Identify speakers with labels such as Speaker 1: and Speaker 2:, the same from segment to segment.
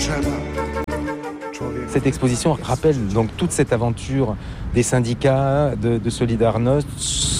Speaker 1: Cette exposition rappelle donc toute cette aventure des syndicats, de Solidarność,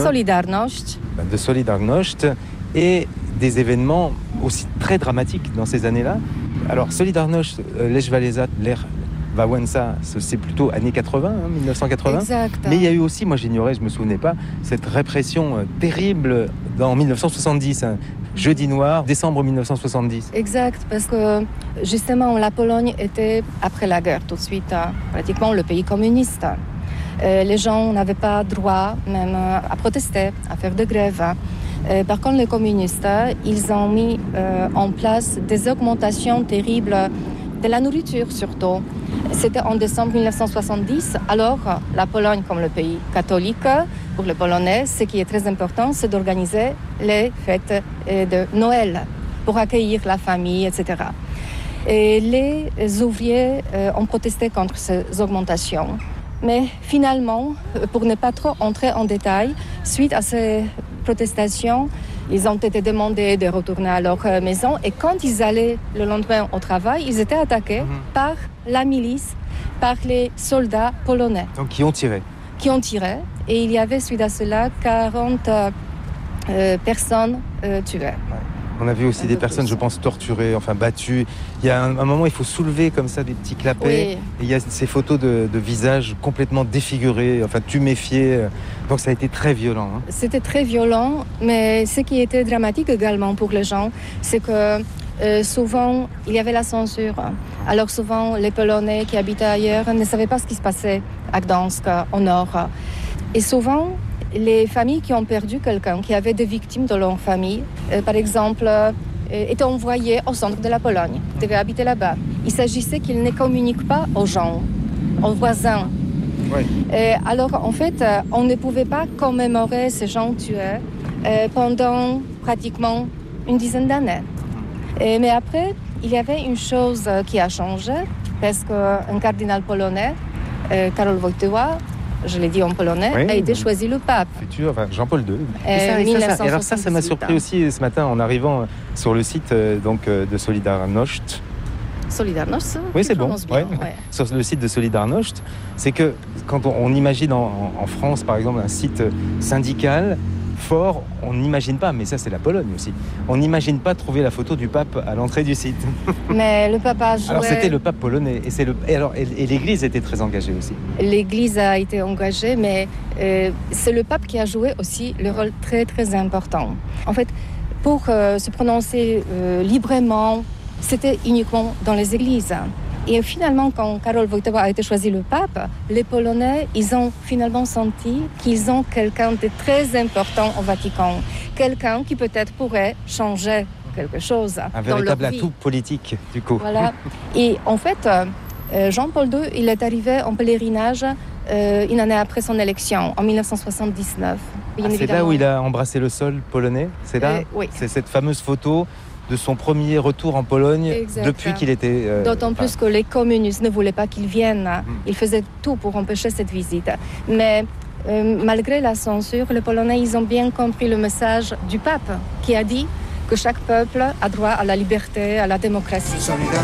Speaker 1: de Solidarność et des événements aussi très dramatiques dans ces années-là. Alors Solidarność, Lech Walesa, Lech Wałęsa, c'est plutôt années 80, 1980.
Speaker 2: Exact.
Speaker 1: Mais il y a eu aussi, moi j'ignorais, je ne me souvenais pas, cette répression terrible en 1970. Jeudi noir, décembre 1970.
Speaker 2: Exact, parce que justement la Pologne était, après la guerre tout de suite, pratiquement le pays communiste. Les gens n'avaient pas droit même à protester, à faire de grève. Par contre, les communistes, ils ont mis en place des augmentations terribles de la nourriture surtout. C'était en décembre 1970. Alors, la Pologne, comme le pays catholique, pour les Polonais, ce qui est très important, c'est d'organiser les fêtes de Noël pour accueillir la famille, etc. Et les ouvriers ont protesté contre ces augmentations. Mais finalement, pour ne pas trop entrer en détail, suite à ces protestations, ils ont été demandés de retourner à leur maison. Et quand ils allaient le lendemain au travail, ils étaient attaqués par la milice, par les soldats polonais.
Speaker 1: Donc qui ont tiré.
Speaker 2: Et il y avait, suite à cela, 40 personnes tuées.
Speaker 1: Ouais. On a vu aussi des personnes, je pense, torturées, enfin battues. Il y a un moment, il faut soulever comme ça des petits clapets.
Speaker 2: Oui.
Speaker 1: Et il y a ces photos de visages complètement défigurés, enfin tuméfiés. Donc ça a été très violent.
Speaker 2: C'était très violent, mais ce qui était dramatique également pour les gens, c'est que souvent, il y avait la censure. Alors souvent, les Polonais qui habitaient ailleurs ne savaient pas ce qui se passait à Gdansk, au nord. Et souvent, les familles qui ont perdu quelqu'un, qui avaient des victimes de leur famille, par exemple, étaient envoyées au centre de la Pologne, devaient habiter là-bas. Il s'agissait qu'ils ne communiquent pas aux gens, aux voisins.
Speaker 1: Oui.
Speaker 2: Alors, en fait, on ne pouvait pas commémorer ces gens tués pendant pratiquement une dizaine d'années. Mais après, il y avait une chose qui a changé, parce qu'un cardinal polonais, Karol Wojtyła, je l'ai dit en polonais,
Speaker 1: oui,
Speaker 2: a été choisi le pape.
Speaker 1: Futur, enfin Jean-Paul II.
Speaker 2: Et
Speaker 1: alors ça m'a surpris aussi ce matin en arrivant sur le site de Solidarność.
Speaker 2: Solidarność,
Speaker 1: oui, c'est bon.
Speaker 2: Bien, ouais.
Speaker 1: Sur le site de Solidarność, c'est que quand on imagine en France, par exemple, un site syndical fort, on n'imagine pas, mais ça c'est la Pologne aussi, on n'imagine pas trouver la photo du pape à l'entrée du site.
Speaker 2: Mais le pape a joué...
Speaker 1: Alors c'était le pape polonais, et l'Église était très engagée aussi.
Speaker 2: L'Église a été engagée, mais c'est le pape qui a joué aussi le rôle très très important. En fait, pour se prononcer librement, c'était uniquement dans les églises. Et finalement, quand Karol Wojtyła a été choisi le pape, les Polonais, ils ont finalement senti qu'ils ont quelqu'un de très important au Vatican. Quelqu'un qui peut-être pourrait changer quelque chose
Speaker 1: un
Speaker 2: dans leur vie.
Speaker 1: Un véritable atout politique, du coup.
Speaker 2: Voilà. Et en fait, Jean-Paul II, il est arrivé en pèlerinage une année après son élection, en 1979.
Speaker 1: C'est là où il a embrassé le sol polonais? C'est là
Speaker 2: oui.
Speaker 1: C'est cette fameuse photo de son premier retour en Pologne depuis qu'il était...
Speaker 2: D'autant plus que les communistes ne voulaient pas qu'il vienne. Ils faisaient tout pour empêcher cette visite. Mais malgré la censure, les Polonais, ils ont bien compris le message du pape qui a dit que chaque peuple a droit à la liberté, à la démocratie.